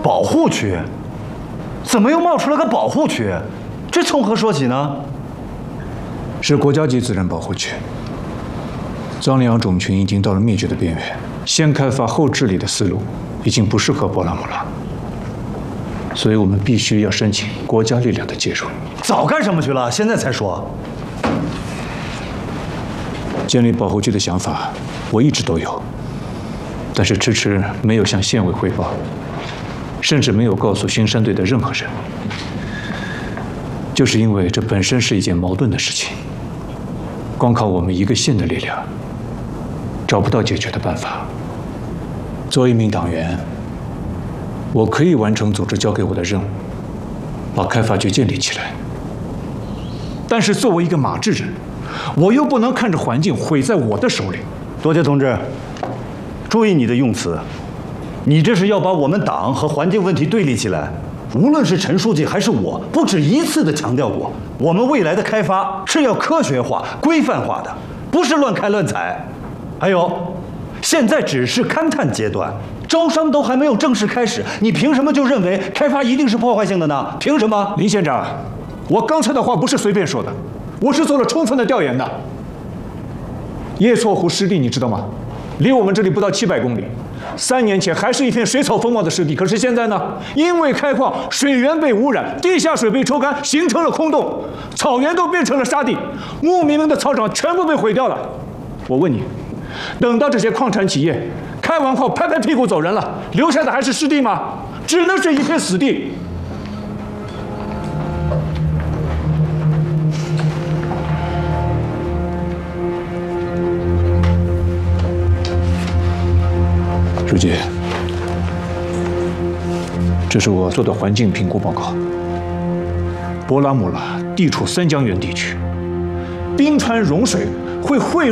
保护区？怎么又冒出了个保护区？这从何说起呢？ 是国家级自然保护区。藏羚羊种群已经到了灭绝的边缘，先开发后治理的思路已经不适合波拉姆了，所以我们必须要申请国家力量的介入。 早干什么去了？现在才说。 建立保护区的想法，我一直都有，但是迟迟没有向县委汇报，甚至没有告诉巡山队的任何人，就是因为这本身是一件矛盾的事情，光靠我们一个县的力量，找不到解决的办法。作为一名党员，我可以完成组织交给我的任务，把开发局建立起来。但是作为一个马志人，我又不能看着环境毁在我的手里。 多杰同志，注意你的用词，你这是要把我们党和环境问题对立起来。无论是陈书记还是我，不止一次地强调过，我们未来的开发是要科学化、规范化的，不是乱开乱采。还有，现在只是勘探阶段，招商都还没有正式开始，你凭什么就认为开发一定是破坏性的呢？凭什么？ 林县长，我刚才的话不是随便说的，我是做了充分的调研的。叶错湖湿地你知道吗？离我们这里不到700公里。3年前还是一片水草丰茂的湿地，可是现在呢？因为开矿，水源被污染，地下水被抽干，形成了空洞，草原都变成了沙地，牧民们的草场全部被毁掉了。我问你，等到这些矿产企业开完矿拍拍屁股走人了，留下的还是湿地吗？只能是一片死地。书记，这是我做的环境评估报告。博拉姆拉地处3江源地区，冰川融水会汇入